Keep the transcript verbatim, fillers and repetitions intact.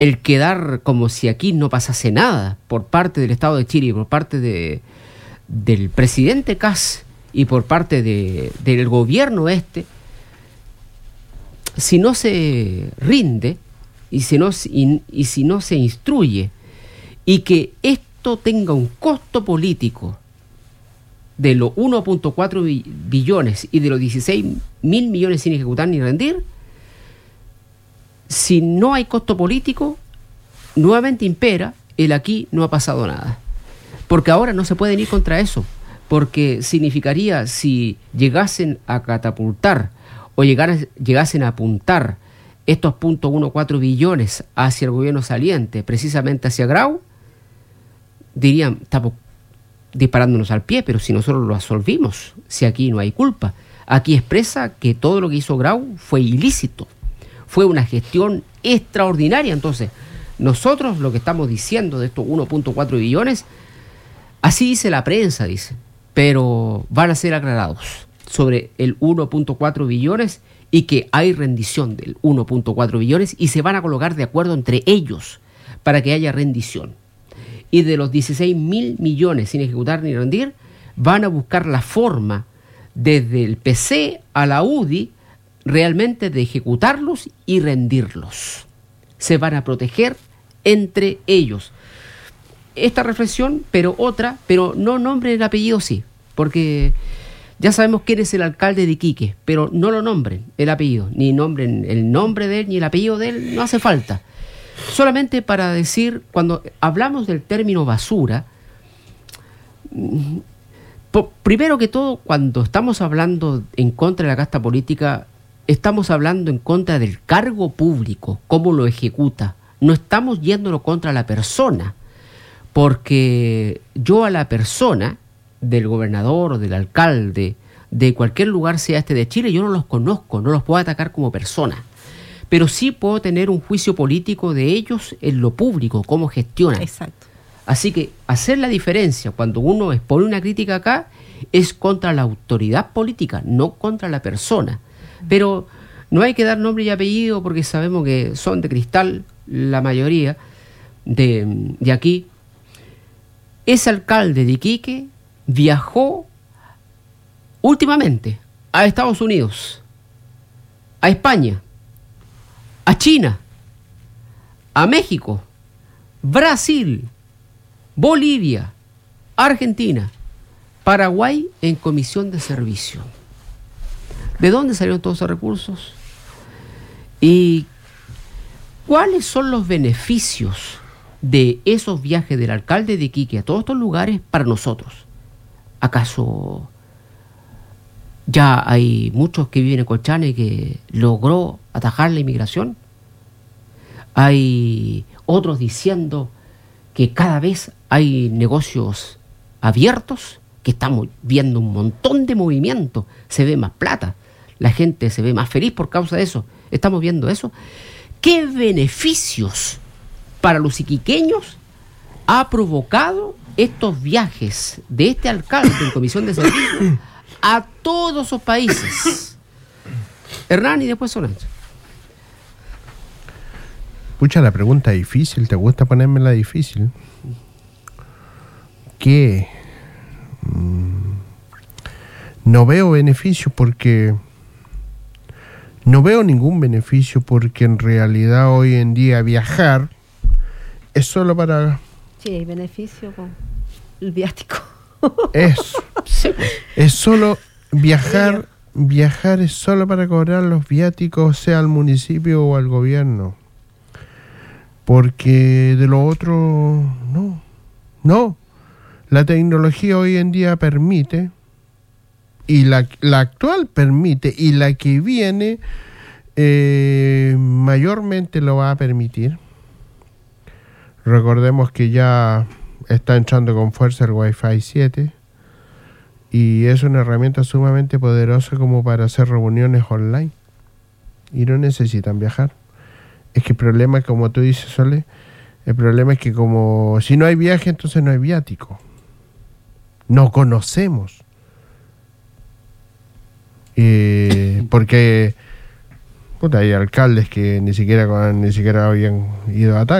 el quedar como si aquí no pasase nada por parte del Estado de Chile y por parte de, del presidente Kast y por parte de, del gobierno este, si no se rinde y si no, y, y si no se instruye y que esto tenga un costo político de los uno punto cuatro billones y de los dieciséis mil millones sin ejecutar ni rendir, si no hay costo político, nuevamente impera el aquí no ha pasado nada. Porque ahora no se pueden ir contra eso, porque significaría, si llegasen a catapultar o llegaran, llegasen a apuntar estos uno punto cuatro billones hacia el gobierno saliente, precisamente hacia Grau, dirían, estamos disparándonos al pie, pero si nosotros lo absolvimos, si aquí no hay culpa. Aquí expresa que todo lo que hizo Grau fue ilícito, fue una gestión extraordinaria. Entonces, nosotros lo que estamos diciendo de estos uno punto cuatro billones, así dice la prensa, dice, pero van a ser aclarados sobre el uno punto cuatro billones y que hay rendición del uno punto cuatro billones y se van a colocar de acuerdo entre ellos para que haya rendición. Y de los dieciséis mil millones sin ejecutar ni rendir, van a buscar la forma desde el P C a la U D I realmente de ejecutarlos y rendirlos. Se van a proteger entre ellos. Esta reflexión, pero otra, pero no nombren el apellido, sí, porque ya sabemos quién es el alcalde de Iquique, pero no lo nombren el apellido, ni nombren el nombre de él, ni el apellido de él, no hace falta. Solamente para decir, cuando hablamos del término basura, primero que todo, cuando estamos hablando en contra de la casta política, estamos hablando en contra del cargo público, cómo lo ejecuta. No estamos yéndolo contra la persona, porque yo a la persona del gobernador o del alcalde de cualquier lugar, sea este de Chile, yo no los conozco, no los puedo atacar como persona. Pero sí puedo tener un juicio político de ellos en lo público, cómo gestionan. Exacto. Así que hacer la diferencia cuando uno expone una crítica acá es contra la autoridad política, no contra la persona. Pero no hay que dar nombre y apellido porque sabemos que son de cristal la mayoría de, de aquí. Ese alcalde de Iquique viajó últimamente a Estados Unidos, a España, a China, a México, Brasil, Bolivia, Argentina, Paraguay en comisión de servicio. ¿De dónde salieron todos esos recursos? ¿Y cuáles son los beneficios de esos viajes del alcalde de Iquique a todos estos lugares para nosotros? ¿Acaso ya hay muchos que viven en Colchane que logró atajar la inmigración? Hay otros diciendo que cada vez hay negocios abiertos, que estamos viendo un montón de movimiento, se ve más plata, la gente se ve más feliz por causa de eso. Estamos viendo eso. ¿Qué beneficios para los iquiqueños ha provocado estos viajes de este alcalde en comisión de servicio a todos esos países? Hernán y después Solange. Pucha, la pregunta es difícil. ¿Te gusta ponérmela difícil? ¿Qué? Mm, no veo beneficio porque... No veo ningún beneficio porque en realidad hoy en día viajar es solo para... Sí, hay beneficio con el viático. Es, es solo viajar, viajar es solo para cobrar los viáticos, sea al municipio o al gobierno. Porque de lo otro, no, no. La tecnología hoy en día permite, y la, la actual permite, y la que viene eh, mayormente lo va a permitir. Recordemos que ya está entrando con fuerza el Wi-Fi siete y es una herramienta sumamente poderosa como para hacer reuniones online y no necesitan viajar. Es que el problema es, como tú dices, Sole, el problema es que como si no hay viaje, entonces no hay viático. No conocemos. Eh, porque Puta, hay alcaldes que ni siquiera, con- ni siquiera habían ido a ataque.